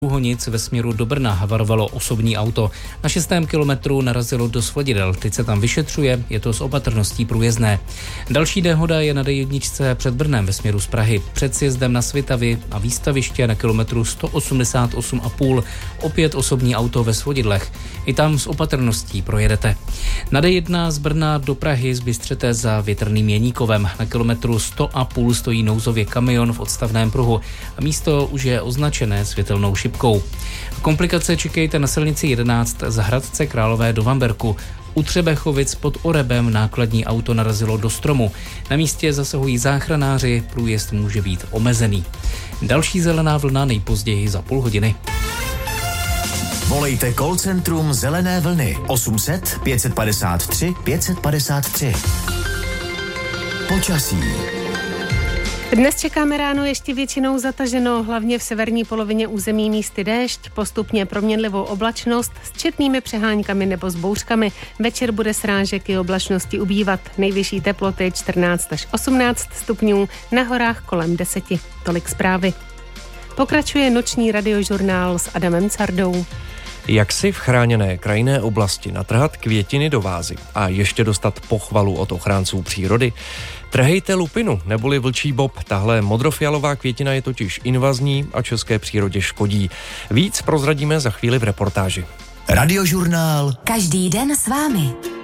Honic ve směru do Brna havarovalo osobní auto. Na 6. kilometru narazilo do svodidel. Teď se tam vyšetřuje, je to s opatrností průjezdné. Další nehoda je na D1 před Brnem ve směru z Prahy. Před sjezdem na Svitavy a výstaviště na kilometru 188,5. Opět osobní auto ve svodidlech. I tam s opatrností projedete. Na D1 z Brna do Prahy zbystřete za Větrným Jeníkovem. Na kilometru 100,5 stojí nouzově kamion v odstavném pruhu a místo už je označené světelnou šipkou. Komplikace čekejte na silnici 11 z Hradce Králové do Vamberku. U Třebechovic pod Orebem nákladní auto narazilo do stromu. Na místě zasahují záchranáři, průjezd může být omezený. Další zelená vlna nejpozději za půl hodiny. Volejte call centrum Zelené vlny 800 553 553. Počasí. Dnes čekáme ráno ještě většinou zataženo, hlavně v severní polovině území místy déšť, postupně proměnlivou oblačnost s četnými přeháňkami nebo s bouřkami. Večer bude srážek i oblačnosti ubývat. Nejvyšší teploty 14 až 18 stupňů, na horách kolem 10. Tolik zprávy. Pokračuje noční radiožurnál s Adamem Cardou. Jak si v chráněné krajinné oblasti natrhat květiny do vázy a ještě dostat pochvalu od ochránců přírody? Trhejte lupinu neboli vlčí bob. Tahle modrofialová květina je totiž invazní a české přírodě škodí. Víc prozradíme za chvíli v reportáži. Radiožurnál. Každý den s vámi.